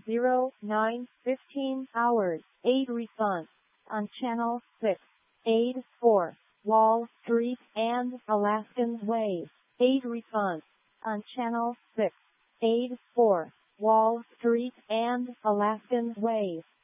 09:15 hours. Aid response on Channel 6. Aid 4. Wall Street and Alaskan Way. Aid response on Channel 6. Aid 4. Wall Street and Alaskan Way.